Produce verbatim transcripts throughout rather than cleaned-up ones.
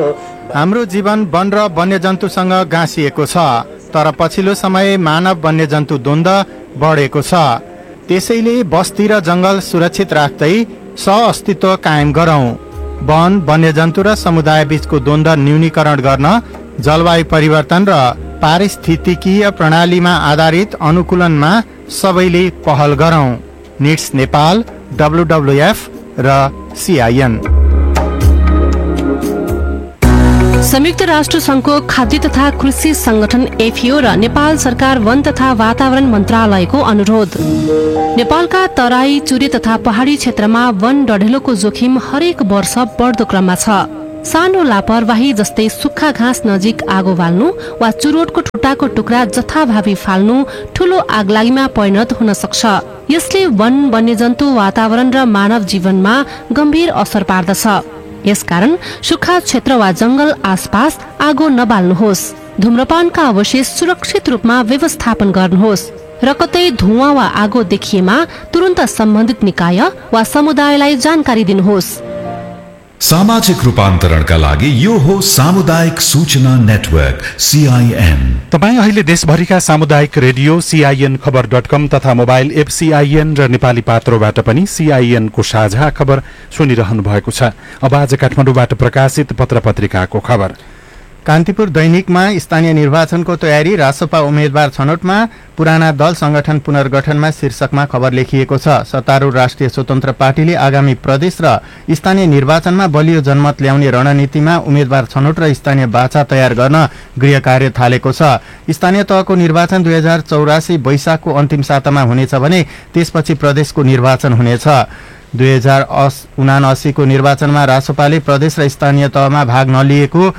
हाम्रो जीवन वन र वन्यजन्तुसँग गाँसिएको छ, तर पछिल्लो समय मानव वन्यजन्तु द्वन्द्व बढेको छ। त्यसैले बस्ती र जंगल सुरक्षित राख्दै सहअस्तित्व कायम गरौं। वन, वन्यजन्तु र समुदाय बीचको द्वन्द्व न्यूनीकरण गर्न जलवायु परिवर्तन र पारिस्थितिकीय प्रणालीमा आधारित अनुकूलनमा सबैले पहल गरौं। निट्स नेपाल, डब्लुडब्लुएफ र सीआईएन। संयुक्त राष्ट्र संघको खाद्य तथा कृषि संगठन एफएओ र नेपाल सरकार वन तथा वातावरण मन्त्रालयको अनुरोध। नेपालका तराई, चुरे तथा पहाडी क्षेत्रमा वन डढेलोको जोखिम हरेक वर्ष बढ्दो क्रममा छ। सानो लापरवाही जस्तै सुक्खा घाँस नजिक आगो बाल्नु वा चुरोटको ठुटाको टुक्रा जथाभावी फाल्नु ठूलो आगलागीमा परिणत हुन सक्छ। यसले वन, वन्यजन्तु, वातावरण र मानव जीवनमा गम्भीर असर पार्दछ। यसकारण सुक्खा क्षेत्र वा जंगल आसपास आगो नबाल्नुहोस्। धूम्रपानका अवशेष सुरक्षित रूपमा व्यवस्थापन गर्नुहोस् र कतै धुवाँ वा आगो देखिएमा तुरन्त सम्बन्धित निकाय वा समुदायलाई जानकारी दिनुहोस्। सामाजिक रूपान्तरणका लागि यो हो सामुदायिक सूचना नेटवर्क सीआईएन। तपाईँ अहिले देशभरिका सामुदायिक रेडियो सीआईएन खबर डट कम तथा मोबाइल एप सीआईएन र नेपाली पात्रोबाट पनि सीआईएन को साझा खबर सुनिरहनु भएको छ। अब आज काठमाडौँबाट प्रकाशित पत्र पत्रिकाको खबर। कान्तिपुर दैनिकमा स्थानीय निर्वाचनको तयारी, रासपा उम्मेद्वार छनौटमा, पुराना दल संगठन पुनर्गठनमा शीर्षकमा खबर लेखिएको छ। सत्तारूढ राष्ट्रिय स्वतन्त्र पार्टीले आगामी प्रदेश र स्थानीय निर्वाचनमा बलियो जनमत ल्याउने रणनीतिमा उम्मेद्वार छनौट र स्थानीय बाचा तयार गर्न गृह कार्य थालेको छ। स्थानीय तहको निर्वाचन दुई हजार चौरासी वैशाखको अन्तिम सातामा हुनेछ भने त्यसपछि प्रदेशको निर्वाचन हुनेछ। दुई हजार उनासीको निर्वाचनमा रासपाले प्रदेश र स्थानीय तहमा भाग नलिएको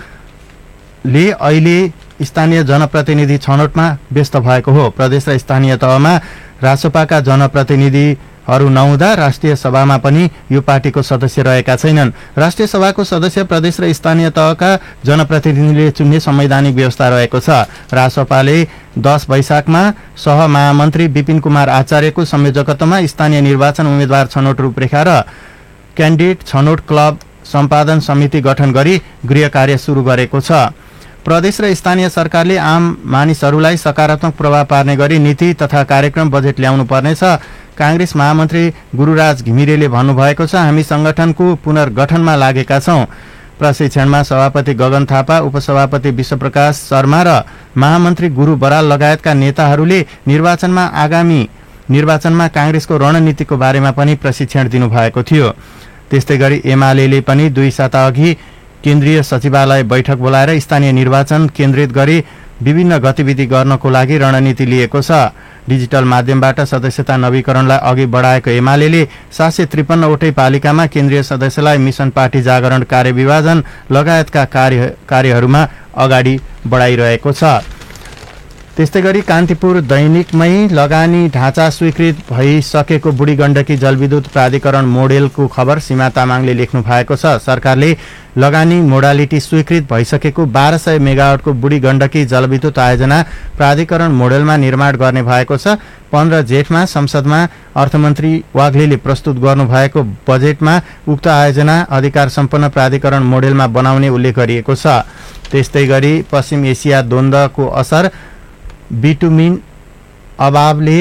ले अहिले स्थानीय जनप्रतिनिधि छनौटमा व्यस्त भएको हो। प्रदेश र स्थानीय तहमा रासपाका जनप्रतिनिधिहरू नहुँदा राष्ट्रिय सभामा पनि यो पार्टीको सदस्य रहेका छैनन्। राष्ट्रिय सभाको सदस्य प्रदेश र स्थानीय तहका जनप्रतिनिधिले चुन्ने संवैधानिक व्यवस्था रहेको छ। रासपाले दस वैशाखमा सहमहामन्त्री विपिन कुमार आचार्यको संयोजकत्वमा स्थानीय निर्वाचन उम्मेद्वार छनौट रूपरेखा र क्यान्डिडेट छनौट क्लब सम्पादन समिति गठन गरी गृह कार्य सुरु गरेको छ। प्रदेश र स्थानीय सरकारले आम मानिसहरूलाई सकारात्मक प्रभाव पार्ने गरी नीति तथा कार्यक्रम बजेट ल्याउनु पर्नेछ। कांग्रेस महामन्त्री गुरुराज घिमिरेले भन्नुभएको छ, हामी संगठनको पुनर्गठनमा लागेका छौं। प्रशिक्षणमा सभापति गगन थापा, उपसभापति विश्वप्रकाश शर्मा र महामन्त्री गुरु बराल लगायतका नेताहरूले निर्वाचनमा आगामी निर्वाचनमा कांग्रेसको रणनीतिको बारेमा पनि प्रशिक्षण दिनुभएको थियो। त्यस्तै गरी एमालेले पनि दुई साता अघि केन्द्रीय सचिवालय बैठक बोलाएर स्थानीय निर्वाचन केन्द्रित गरी विभिन्न गतिविधि गर्नको लागि रणनीति लिएको छ। डिजिटल माध्यमबाट सदस्यता नवीकरणलाई अघि बढाएको एमालेले सात सय त्रिपन्नवटै पालिकामा केन्द्रीय सदस्यलाई मिशन पार्टी जागरण कार्यविभाजन लगायतका कार्य कार्यहरूमा अगाडि बढाइरहेको छ। त्यस्तै गरी कान्तिपुर दैनिकमै लगानी ढाँचा स्वीकृत भइसकेको बुढी गण्डकी जलविद्युत प्राधिकरण मोडेलको खबर सीमा तामाङले लेख्नु भएको छ। सरकारले लगानी मोडालिटी स्वीकृत भइसकेको बाह्र सय मेगावाटको बुढी गण्डकी जलविद्युत आयोजना प्राधिकरण मोडेलमा निर्माण गर्ने भएको छ। पन्ध्र जेठमा संसदमा अर्थमन्त्री वाग्लेले प्रस्तुत गर्नुभएको बजेटमा उक्त आयोजना अधिकार सम्पन्न प्राधिकरण मोडेलमा बनाउने उल्लेख गरिएको छ। त्यस्तै गरी पश्चिम एसिया द्वन्द्वको असर, बिटुमिन अभावले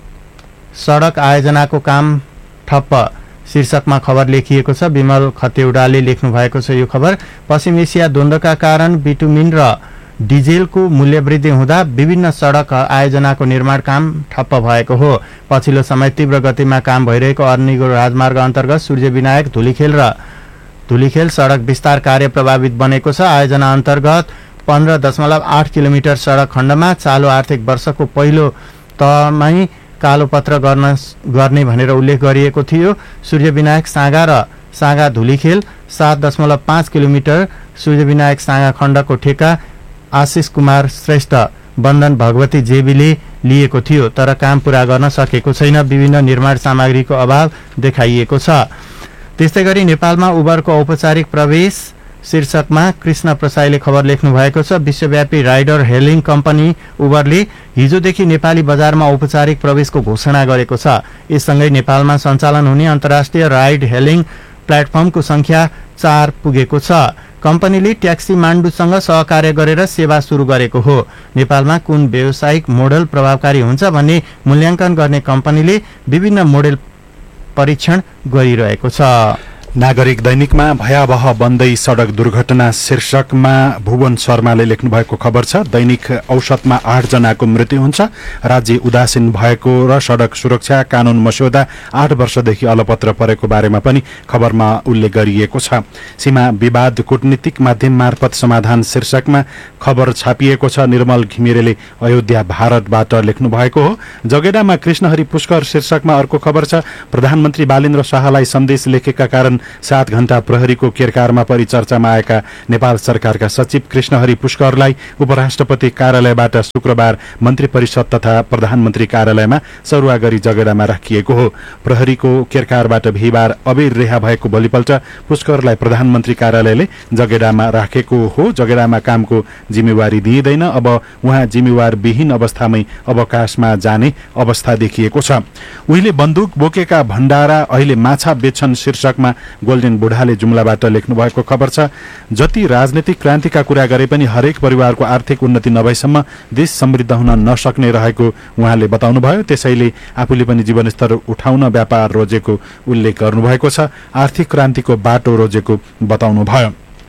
सडक आयोजनाको काम ठप्प शीर्षकमा खबर लेखिएको छ। विमल खतेउडाले लेख्नु भएको छ यो खबर। पश्चिम एसिया द्वन्द्वका कारण बिटुमिन र डिजेलको मूल्य वृद्धि हुँदा विभिन्न सडक आयोजनाको निर्माण काम ठप्प भएको हो। पछिल्लो समय तीव्र गतिमा काम भइरहेको अर्निगो राजमार्ग अन्तर्गत सूर्यविनायक धुलीखेल र धुलीखेल सडक विस्तार कार्य प्रभावित बनेको छ। आयोजना अन्तर्गत पन्ध्र दशमलव आठ किलोमिटर सडक खण्डमा चालु आर्थिक वर्षको पहिलो तहमै कालोपत्र गर्न गर्ने भनेर उल्लेख गरिएको थियो। सूर्यविनायक साँगा र साँगा धुलीखेल सात दशमलव पाँच किलोमिटर सूर्यविनायक साँगा खण्डको ठेका आशिष कुमार श्रेष्ठ बन्धन भगवती जेबीले लिएको थियो, तर काम पूरा गर्न सकेको छैन। विभिन्न निर्माण सामग्रीको अभाव देखाइएको छ। त्यस्तै गरी नेपालमा उबरको औपचारिक प्रवेश शीर्षकमा कृष्ण प्रसाईले खबर लेख्नु भएको छ। विश्वव्यापी राइडर हेलिङ कम्पनी उबरले हिजोदेखि नेपाली बजारमा औपचारिक प्रवेशको घोषणा गरेको छ। यससँगै नेपालमा सञ्चालन हुने अन्तर्राष्ट्रिय राइड हेलिङ प्लेटफर्मको संख्या चार पुगेको छ। कम्पनीले ट्याक्सी माण्डुसँग सहकार्य गरेर सेवा सुरु गरेको हो। नेपालमा कुन व्यावसायिक मोडल प्रभावकारी हुन्छ भन्ने मूल्याङ्कन गर्ने कम्पनीले विभिन्न मोडल परीक्षण गरिरहेको छ। नागरिक दैनिकमा भयावह बन्दै सडक दुर्घटना शीर्षकमा भुवन शर्माले लेख्नु भएको खबर छ। दैनिक औसतमा आठ जनाको मृत्यु हुन्छ। राज्य उदासीन भएको र सडक सुरक्षा कानून मस्यौदा आठ वर्षदेखि अलपत्र परेको बारेमा पनि खबरमा उल्लेख गरिएको छ। सीमा विवाद कूटनीतिक माध्यम मार्फत समाधान शीर्षकमा खबर छापिएको छ। निर्मल घिमिरेले अयोध्या भारतबाट लेख्नु भएको हो। जगेडामा कृष्णहरि पुष्कर शीर्षकमा अर्को खबर छ। प्रधानमन्त्री बालेन्द्र शाहलाई सन्देश लेखेका कारण सात घण्टा प्रहरीको केरकारमा परि चर्चामा आएका नेपाल सरकारका सचिव कृष्णहरि पुष्करलाई उपराष्ट्रपति कार्यालयबाट शुक्रबार मन्त्री परिषद तथा प्रधानमन्त्री कार्यालयमा सरुवा गरी जगेडामा राखिएको हो। प्रहरीको केरकारबाट बिहिबार अबेर रिहा भएको भोलिपल्ट पुष्करलाई प्रधानमन्त्री कार्यालयले जगेडामा राखेको हो। जगेडामा कामको जिम्मेवारी दिइँदैन। अब उहाँ जिम्मेवार विहीन अवस्थामै अवकाशमा जाने अवस्था देखिएको छ। उहिले बन्दुक बोकेका भण्डारा अहिले माछा बेच्छन् शीर्षकमा गोल्डेन बुढाले जुम्लाबाट लेख्नु भएको खबर छ। जति राजनीतिक क्रान्तिका कुरा गरे पनि हरेक परिवारको आर्थिक उन्नति नभएसम्म देश समृद्ध हुन नसक्ने रहेको उहाँले बताउनुभयो। त्यसैले आफूले पनि जीवनस्तर उठाउन व्यापार रोजेको उल्लेख गर्नुभएको छ। आर्थिक क्रान्तिको बाटो रोजेको बताउनुभयो।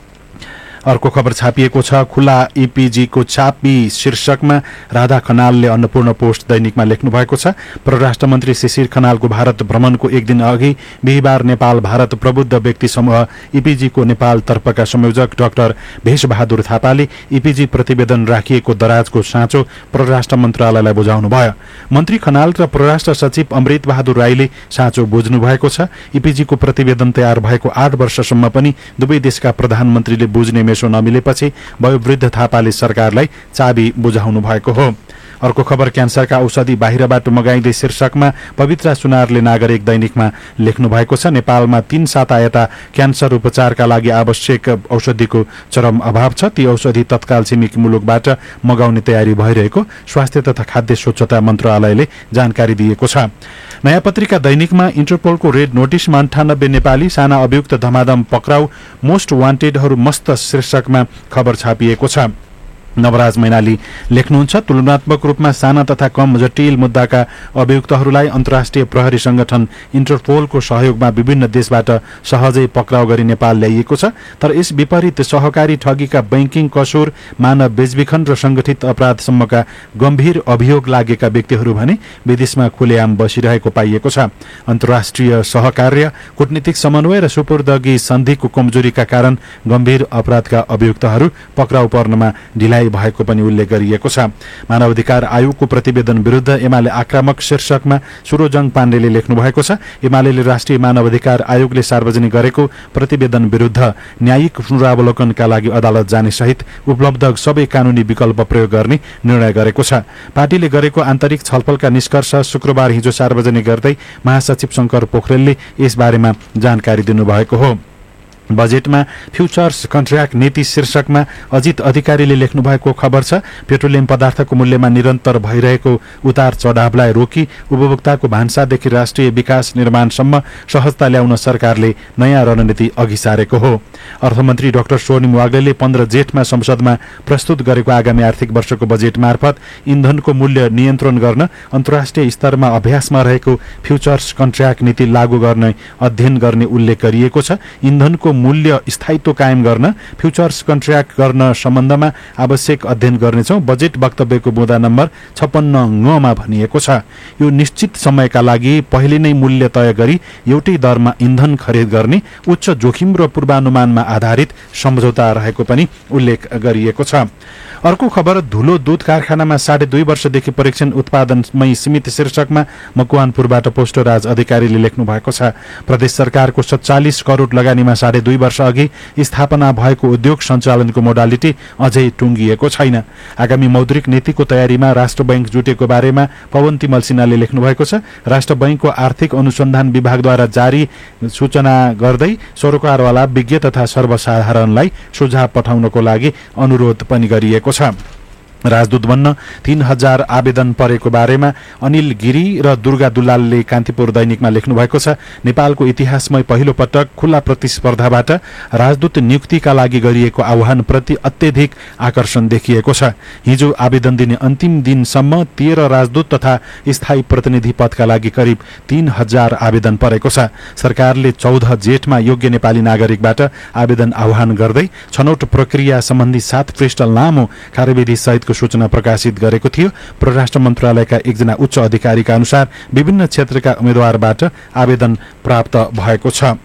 अर्को खबर छापिएको छ। खुला ईपीजीको चापी शीर्षकमा राधा खनालले अन्नपूर्ण पोस्ट दैनिकमा लेख्नु भएको छ। परराष्ट्र मन्त्री शिशिर खनालको भारत भ्रमणको एक दिन अघि बिहिबार नेपाल भारत प्रबुद्ध व्यक्ति समूह ईपीजीको नेपाल तर्फका संयोजक डाक्टर भेषबहादुर थापाले ईपीजी प्रतिवेदन राखिएको दराजको साँचो परराष्ट्र मन्त्रालयलाई बुझाउनु भयो। मन्त्री खनाल र परराष्ट्र सचिव अमृत बहादुर राईले साँचो बुझ्नु भएको छ। ईपीजीको प्रतिवेदन तयार भएको आठ वर्षसम्म पनि दुवै देशका प्रधानमन्त्रीले बुझ्ने नमिलेपछि वयोवृद्ध थापाले सरकारलाई चाबी बुझाउनु भएको हो। अर्को खबर क्यान्सरका औषधि बाहिरबाट मगाइँदै शीर्षकमा पवित्रा सुनारले नागरिक दैनिकमा लेख्नु भएको छ। नेपालमा तीन साता यता क्यान्सर उपचारका लागि आवश्यक औषधिको चरम अभाव छ। ती औषधि तत्काल छिमेकी मुलुकबाट मगाउने तयारी भइरहेको स्वास्थ्य तथा खाद्य स्वच्छता मन्त्रालयले जानकारी दिएको छ। नयाँ पत्रिका दैनिकमा इन्टरपोलको रेड नोटिसमा अन्ठानब्बे नेपाली साना अभियुक्त धमाधम पक्राउ मोस्ट वान्टेडहरू मस्त शीर्षकमा खबर छापिएको छ। नवराज मैनाली लेख्नुहुन्छ। तुलनात्मक रूपमा साना तथा कम जटिल मुद्दाका अभियुक्तहरूलाई अन्तर्राष्ट्रिय प्रहरी संगठन इन्टरपोलको सहयोगमा विभिन्न देशबाट सहजै पक्राउ गरी नेपाल ल्याइएको छ। तर यस विपरीत सहकारी ठगीका बैंकिङ कसुर मानव बेचबिखन र संगठित अपराधसम्मका गम्भीर अभियोग लागेका व्यक्तिहरू भने विदेशमा खुलेआम बसिरहेको पाइएको छ। अन्तर्राष्ट्रिय सहकार्य कूटनीतिक समन्वय र सुपुर्दगी सन्धिको कमजोरीका कारण गम्भीर अपराधका अभियुक्तहरू पक्राउ पर्नमा ढिलाइ भएको पनि उल्लेख गरिएको छ। मानवाधिकार आयोगको प्रतिवेदन विरुद्ध एमाले आक्रामक शीर्षकमा सुरोजङ पाण्डेले लेख्नु भएको छ। एमाले राष्ट्रिय मानवाधिकार आयोगले सार्वजनिक गरेको प्रतिवेदन विरुद्ध न्यायिक पुनरावलोकनका लागि अदालत जाने सहित उपलब्ध सबै कानूनी विकल्प प्रयोग गर्ने निर्णय गरेको छ। पार्टीले गरेको आन्तरिक छलफलका निष्कर्ष शुक्रबार हिजो सार्वजनिक गर्दै महासचिव शंकर पोखरेलले यसबारेमा जानकारी दिनुभएको हो। बजेटमा फ्युचर्स कन्ट्र्याक्ट नीति शीर्षकमा अजित अधिकारीले लेख्नु भएको खबर छ। पेट्रोलियम पदार्थको मूल्यमा निरन्तर भइरहेको उतार चढावलाई रोकी उपभोक्ताको भान्सादेखि राष्ट्रिय विकास निर्माणसम्म सहजता ल्याउन सरकारले नयाँ रणनीति अघि सारेको हो। अर्थमन्त्री डाक्टर स्वर्णिम वाग्लेले पन्ध्र जेठमा संसदमा प्रस्तुत गरेको आगामी आर्थिक वर्षको बजेट मार्फत इन्धनको मूल्य नियन्त्रण गर्न अन्तर्राष्ट्रिय स्तरमा अभ्यासमा रहेको फ्युचर्स कन्ट्र्याक्ट नीति लागू गर्ने अध्ययन गर्ने उल्लेख गरिएको छ। इन्धनको मूल्य स्थायित्व कायम गर्न फ्युचर्स कन्ट्र्याक्ट गर्न सम्बन्धमा आवश्यक अध्ययन गर्नेछौं। बजेट वक्तव्यको बुँदा नम्बर छप्पन्न ङमा भनिएको छ। यो निश्चित समयका लागि पहिले नै मूल्य तय गरी एउटै दरमा इन्धन खरिद गर्ने उच्च जोखिम र पूर्वानुमानमा आधारित सम्झौता रहेको पनि उल्लेख गरिएको छ। अर्को खबर धुलो दूध कारखानामा साढे दुई वर्षदेखि परीक्षण उत्पादनमै सीमित शीर्षकमा मकवानपुरबाट पोस्टराज अधिकारीले लेख्नु भएको छ। प्रदेश सरकारको सत्तालिस करोड लगानीमा साढे दुई वर्ष अघि स्थापना भएको उद्योग सञ्चालनको मोडालिटी अझै टुङ्गिएको छैन। आगामी मौद्रिक नीतिको तयारीमा राष्ट्र बैंक जुटेको बारेमा पवन तिमल सिन्हाले लेख्नु भएको छ। राष्ट्र बैंकको आर्थिक अनुसन्धान विभागद्वारा जारी सूचना गर्दै सरोकारवाला विज्ञ तथा सर्वसाधारणलाई सुझाव पठाउनको लागि अनुरोध पनि गरिएको छ। राजदूत बन्न तीन हजार आवेदन परेको बारेमा अनिल गिरी र दुर्गा दुलालले कान्तिपुर दैनिकमा लेख्नु भएको छ। नेपालको इतिहासमै पहिलो पटक खुल्ला प्रतिस्पर्धाबाट राजदूत नियुक्तिका लागि गरिएको आह्वानप्रति अत्यधिक आकर्षण देखिएको छ। हिजो आवेदन दिने अन्तिम दिनसम्म तेह्र राजदूत तथा स्थायी प्रतिनिधि पदका लागि करिब तीन हजार आवेदन परेको छ। सरकारले चौध जेठमा योग्य नेपाली नागरिकबाट आवेदन आह्वान गर्दै छनौट प्रक्रिया सम्बन्धी सात पृष्ठ लामो कार्यविधि सहितको सूचना प्रकाशित गरेको थियो। परराष्ट्र मन्त्रालयका एकजना उच्च अधिकारीका अनुसार विभिन्न क्षेत्रका उम्मेद्वारबाट आवेदन प्राप्त भएको छ।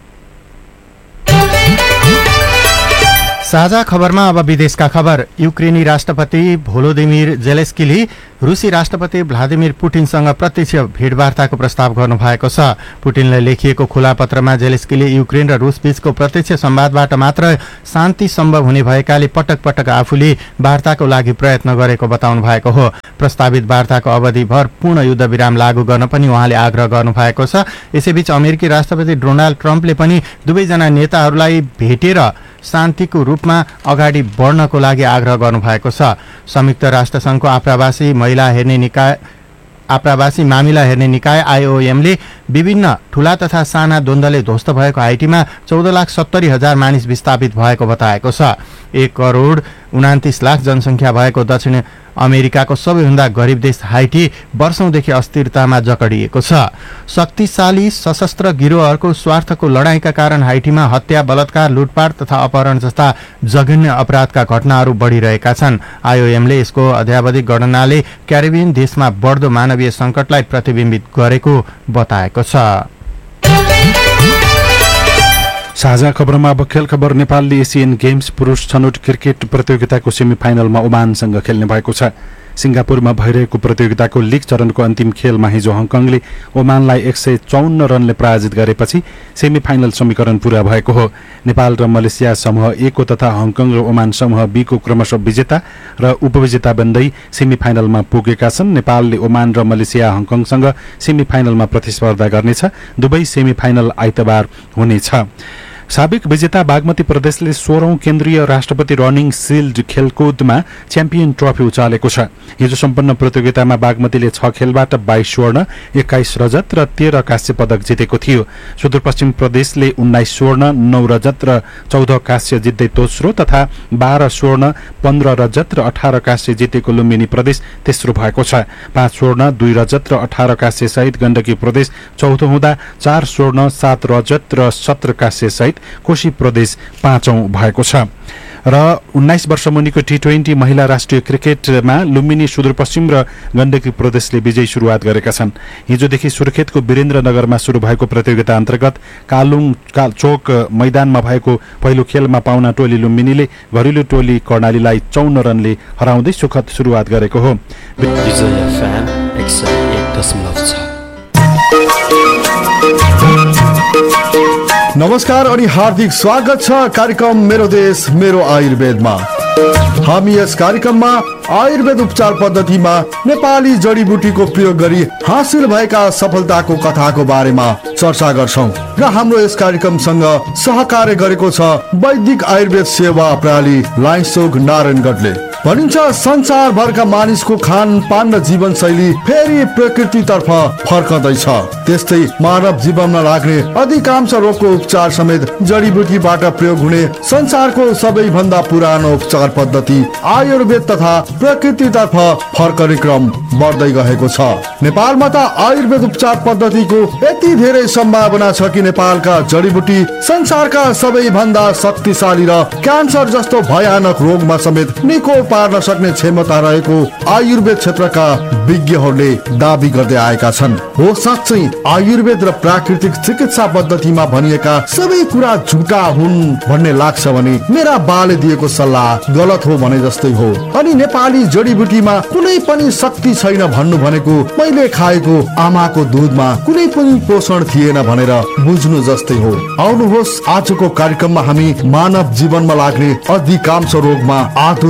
साझा खबरमा अब विदेशका खबर। युक्रेनी राष्ट्रपति भोलोदिमिर जेलेस्कीले रुसी राष्ट्रपति भ्लादिमिर पुटिनसँग प्रत्यक्ष भेटवार्ताको प्रस्ताव गर्नुभएको छ। पुटिनलाई लेखिएको खुला पत्रमा जेलेस्कीले युक्रेन र रुस बीचको प्रत्यक्ष संवादबाट मात्र शान्ति सम्भव हुने भएकाले पटक पटक आफूले वार्ताको लागि प्रयत्न गरेको बताउनु भएको हो। प्रस्तावित वार्ताको अवधिभर पूर्ण युद्धविराम लागू गर्न पनि उहाँले आग्रह गर्नुभएको छ। यसैबीच अमेरिकी राष्ट्रपति डोनाल्ड ट्रम्पले पनि दुवैजना नेताहरूलाई भेटेर शान्तिको रूपमा अगाडि बढ्नको लागि आग्रह गर्नुभएको छ। संयुक्त राष्ट्रसङ्घको आप्रवासी महिला हेर्ने निकाय आप्रवासी मामिला हेर्ने निकाय आइओएमले विभिन्न ठूला तथा साना द्वन्द्वले ध्वस्त भएको हाइटीमा चौध लाख सत्तरी हजार मानिस विस्थापित भएको बताएको छ। एक करोड उनातिस लाख जनसङ्ख्या भएको दक्षिण अमेरिकाको सबैभन्दा गरिब देश हाइटी वर्षौंदेखि अस्थिरतामा जकडिएको छ। शक्तिशाली सशस्त्र गिरोहहरूको स्वार्थको लडाईँका कारण हाइटीमा हत्या, बलात्कार, लुटपाट तथा अपहरण जस्ता जघन्य अपराधका घटनाहरू बढिरहेका छन्। आइओएमले यसको अध्यावधिक गणनाले क्यारिबियन देशमा बढ्दो मानवीय सङ्कटलाई प्रतिबिम्बित गरेको बताएको छ। साझा खबरमा अब खेल खबर। नेपालले एसियन गेम्स पुरुष छनौट क्रिकेट प्रतियोगिताको सेमी फाइनलमा ओमानसँग खेल्ने भएको छ। सिंगापुरमा भइरहेको प्रतियोगिताको लीग चरणको अन्तिम खेलमा हिजो हङकङले ओमानलाई एक सय चौन्न रनले पराजित गरेपछि सेमी फाइनल समीकरण पूरा भएको हो। नेपाल र मलेसिया समूह ए को तथा हङकङ र ओमान समूह बी को क्रमशः विजेता र उपविजेता बन्दै सेमी फाइनलमा पुगेका छन्। नेपालले ओमान र मलेसिया हङकङसँग सेमी फाइनलमा प्रतिस्पर्धा गर्नेछ। दुवै सेमी फाइनल आइतबार हुनेछ। साबिक विजेता बागमती प्रदेशले सोह्रौं केन्द्रीय राष्ट्रपति रनिङ सिल्ड खेलकुदमा च्याम्पियन ट्रफी उचालेको छ। हिजो सम्पन्न प्रतियोगितामा बागमतीले छ खेलबाट बाइस स्वर्ण, एक्काइस रजत र तेह्र कांस्य पदक जितेको थियो। सुदूरपश्चिम प्रदेशले उन्नाइस स्वर्ण, नौ रजत र चौध कांस्य जित्दै दोस्रो तथा बाह्र स्वर्ण, पन्ध्र रजत र अठार कांस्य जितेको लुम्बिनी प्रदेश तेस्रो भएको छ। पाँच स्वर्ण, दुई रजत र अठार कांस्य सहित गण्डकी प्रदेश चौथो हुँदा चार स्वर्ण, सात रजत र सत्र कांस्य सहित कोशी प्रदेश पाँचौं भएको छ। र उन्नाइस वर्ष मुनिको टी ट्वेन्टी महिला राष्ट्रिय क्रिकेटमा लुम्बिनी, सुदूरपश्चिम र गण्डकी प्रदेशले विजयी सुरुवात गरेका छन्। हिजोदेखि सुर्खेतको वीरेन्द्रनगरमा शुरू भएको प्रतियोगिता अन्तर्गत कालुङ चोक मैदानमा भएको पहिलो खेलमा पाउना टोली लुम्बिनीले घरेलु टोली कर्णालीलाई चौन्न रनले हराउँदै सुखद सुरुवात गरेको हो। नमस्कार अनि हार्दिक स्वागत छ कार्यक्रम मेरो देश मेरो आयुर्वेदमा। हामी यस कार्यक्रममा आयुर्वेद उपचार पद्धतिमा नेपाली जडीबुटीको प्रयोग गरी हासिल भएका सफलताको कथाको बारेमा चर्चा गर्छौं र हाम्रो यस कार्यक्रमसँग सहकार्य गरेको छ वैदिक आयुर्वेद सेवा प्रणाली लाइन्सोक नारायणगढले। भनिन्छ संसारभरका मानिसको खानपान र जीवनशैली फेरि प्रकृतितर्फ फर्कँदैछ। त्यस्तै मानव जीवनमा लाग्ने अधिकांश रोगको उपचार समेत जडीबुटीबाट प्रयोग हुने संसारको सबैभन्दा पुरानो उपचार पद्धति आयुर्वेद तथा प्रकृतितर्फ फर्कने क्रम बढ्दै गएको छ। नेपालमा त आयुर्वेद उपचार पद्धतिको यति धेरै सम्भावना छ कि नेपालका जडीबुटी संसारका सबैभन्दा शक्तिशाली र क्यान्सर जस्तो भयानक रोगमा समेत निको पार्न सक्ने क्षमता रहेको आयुर्वेद क्षेत्रका विज्ञहरूले दाबी गर्दै आएका छन्। हो साँच्चै आयुर्वेद र प्राकृतिक चिकित्सा पद्धतिमा भनिएका सबै कुरा झुटा हुन् भन्ने लाग्छ भने मेरा बाले दिएको सल्लाह गलत हो भने जस्तै हो। अनि नेपाली जडीबुटीमा कुनै पनि शक्ति छैन भन्नु भनेको मैले खाएको आमाको दुधमा कुनै पनि पोषण थिएन भनेर बुझ्नु जस्तै हो। आउनुहोस् आजको कार्यक्रममा हामी मानव जीवनमा लाग्ने अधिकांश रोगमा आधुनिक चिकित्सा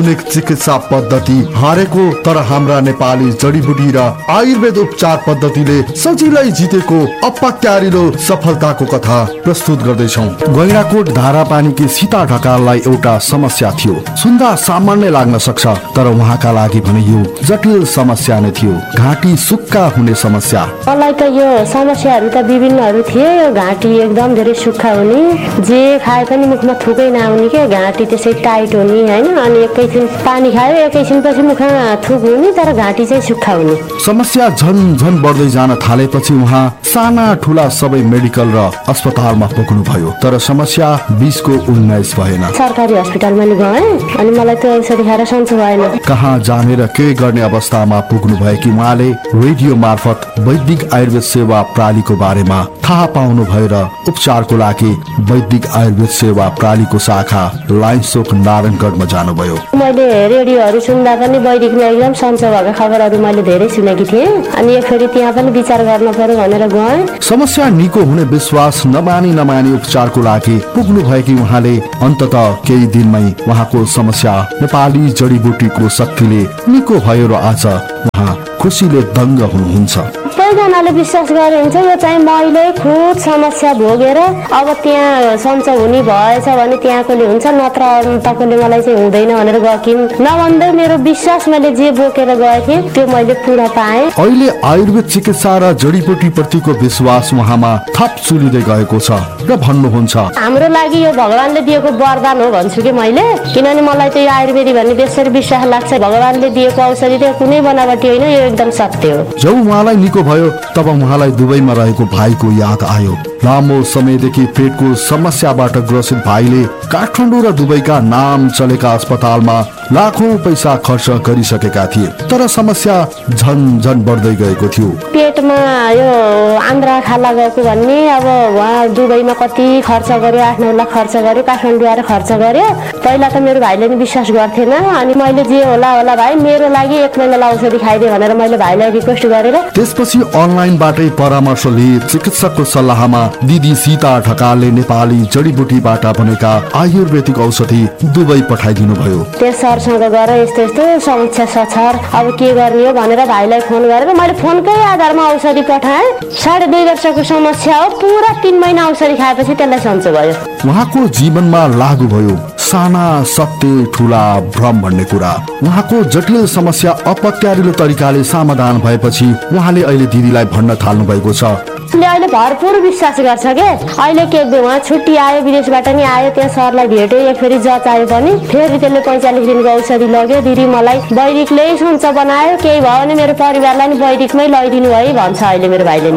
चिकित्सा पद्धति हारेको, तर हाम्रा नेपाली जडीबुटी र आयुर्वेद उपचार पद्धतिले सजिलै जितेको अपत्यारिलो सफलताको कथा प्रस्तुत गर्दैछौ। गैंडाकोट धारा पानीकी सीता ढकाललाई एउटा समस्या थियो। सुन्दा सामान्य लाग्न सक्छ, तर उहाँका लागि भने यो जटिल समस्या नै थियो। घाँटी सुक्खा हुने समस्या। मलाई त यो समस्याहरू त विभिन्नहरू थिए। यो घाँटी एकदम धेरै सुक्खा हुने, जे खाए पनि मुखमा थुकै नआउने के, घाँटी त्यसै टाइट हुने हैन, अनि एकैछिन पानी खायो एकैछिनपछि मुखमा थुक हुने, तर घाँटी चाहिँ सुक्खा हुने। समस्या झन झन बढ्दै जान थालेपछि उहाँ साना ठुला सबै मेडिकल र अस्पतालमा पुग्नु भयो, तर समस्या बिसको उन्नाइस भएन। सरकारी अस्पतालमा नि गएँ, अनि मलाई त्यो औषधि खाएर सन्चो भएन। कहाँ जाने र के गर्ने अवस्थामा पुग्नु भयो कि उहाँले रेडियो मार्फत वैदिक आयुर्वेद सेवा प्रणालीको बारेमा थाहा पाउनु भयो र उपचारको लागि वैदिक आयुर्वेद सेवा प्रणालीको शाखा लाइन्सोक नारायणगढमा जानुभयो। मैले रेडियोहरू सुन्दा पनि वैदिकमा एकदम सन्चो भएको खबरहरू मैले धेरै सुनेकी थिएँ, अनि एक फेरि त्यहाँ पनि विचार गर्न पर्यो भनेर गएँ। समस्या निको हुने विश्वास नमानी नमानी उपचारको लागि पुग्नु भएकी उहाँले अन्ततः केही दिनमै उहाँको समस्या नेपाली जडीबुटीको शक्तिले निको भयो र आज उहाँ खुसीले दङ्ग हुनुहुन्छ। सबैजनाले विश्वास गरे हुन्छ यो चाहिँ मैले खुद समस्या भोगेर अब त्यहाँ सन्चो हुने भएछ भने त्यहाँकोले हुन्छ, नत्र तपाईँले मलाई चाहिँ हुँदैन भनेर गएकी नभन्दै मेरो विश्वास मैले जे बोकेर गएँ त्यो मैले पुरा पाएँ। अहिले आयुर्वेद चिकित्सा र जडीबुटी प्रतिको विश्वास उहाँमा थप चुलिँदै गएको छ र भन्नुहुन्छ, हाम्रो लागि यो भगवानले दिएको वरदान हो भन्छु कि मैले, किनभने मलाई त यो आयुर्वेदी भन्ने त्यसरी विश्वास लाग्छ। भगवानले दिएको औषधि त कुनै बनावटी होइन, यो एकदम सत्य हो। जब उहाँलाई निको भयो तब उहाँलाई दुबईमा रहेको भाइको याद आयो। लामो समयदेखि पेटको समस्याबाट ग्रसित भाइले काठमाडौँ र दुबईका नाम चलेका अस्पतालमा लाखौं पैसा खर्च गरिसकेका थिए, तर समस्या झन झन बढ्दै गएको थियो। पेटमा यो आन्द्रा खाला गएको भन्ने, अब उहाँ दुबईमा कति खर्च गर्यो, आठ नौ लाख खर्च गर्यो, काठमाडौँ आएर खर्च गर्यो। पहिला त मेरो भाइले नि विश्वास गर्थेन, अनि मैले जे होला होला भाइ मेरो लागि एक महिना औषधि खाइदिए भनेर मैले भाइलाई रिक्वेस्ट गरेर त्यसपछि अनलाइनबाटै परामर्श लिए चिकित्सकको सल्लाहमा दिदी सीता ढकालले नेपाली जडीबुटीबाट बनेका आयुर्वेदिक औषधि दुबई पठाइदिनु भयो। त्यस सरसँग गएर यस्तो यस्तो समस्या छ, अब के गर्ने हो भनेर भाइलाई फोन गरेर मैले फोनकै आधारमा औषधि पठाएँ। साढे दुई वर्षको समस्या हो, पुरा तीन महिना औषधि खाएपछि त्यसलाई सन्चो भयो। उहाँको जीवनमा लागू भयो साना सत्य ठुला भ्रम भन्ने कुरा। उहाँको जटिल समस्या अपत्यारिलो तरिकाले समाधान भएपछि उहाँले अहिले दिदीलाई भन्न थाल्नु भएको छ। अहिले भरपुर विश्वास गर्छ के। अहिले के उहाँ छुट्टी आयो, विदेशबाट नि आयो, त्यहाँ सरलाई भेट्यो, एक फेरि जच आयो पनि फेरि त्यसले पैँचालिस दिनको औषधि लग्यो। दिदी मलाई वैदिकले सन्चो बनायो, केही भयो भने मेरो परिवारलाई नि वैदिकमै लैदिनु है भन्छ अहिले मेरो भाइले।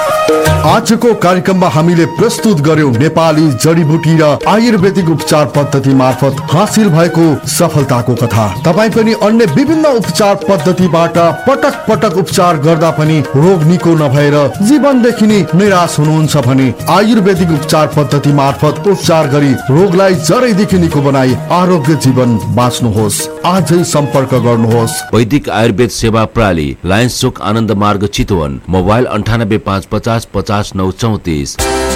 आजको कार्यक्रममा हामीले प्रस्तुत गर्यौं नेपाली जडीबुटी र आयुर्वेदिक उपचार पद्धति मार्फत हासिल भएको सफलताको कथा। तपाई पनि अन्य विभिन्न उपचार पद्धतिबाट पटक पटक उपचार गर्दा पनि रोग निको नभएर जीवनदेखि नै निराश हुनुहुन्छ भने आयुर्वेदिक उपचार पद्धति मार्फत उपचार गरी रोगलाई जरैदेखि निको बनाई आरोग्य जीवन बाँच्नुहोस्। आजै सम्पर्क गर्नुहोस्। वैदिक आयुर्वेद सेवा प्रणाली, लायन्स चोक, आनन्द मार्ग, चितवन। मोबाइल अन्ठानब्बे पाँच पचास पचास नौ चौतिस।